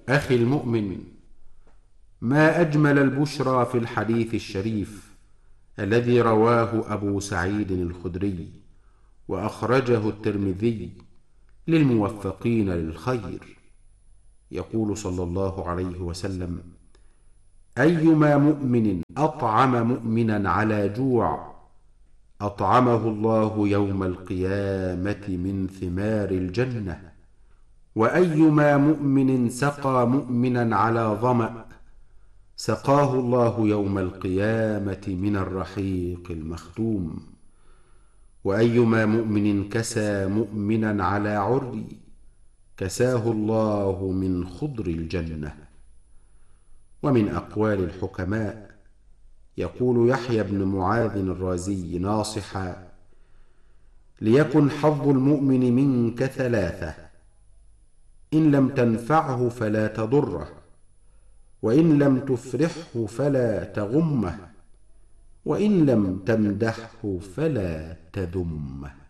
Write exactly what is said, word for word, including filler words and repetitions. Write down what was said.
أخي المؤمن، ما أجمل البشرى في الحديث الشريف الذي رواه أبو سعيد الخدري وأخرجه الترمذي للموفقين للخير. يقول صلى الله عليه وسلم: أيما مؤمن أطعم مؤمنا على جوع أطعمه الله يوم القيامة من ثمار الجنة، وأيما مؤمن سقى مؤمنا على ظمأ سقاه الله يوم القيامة من الرحيق المختوم، وأيما مؤمن كسى مؤمنا على عري كساه الله من خضر الجنة. ومن أقوال الحكماء يقول يحيى بن معاذ الرازي ناصحا: ليكن حظ المؤمن منك ثلاثة: إن لم تنفعه فلا تضره، وإن لم تفرحه فلا تغمه، وإن لم تمدحه فلا تذمه.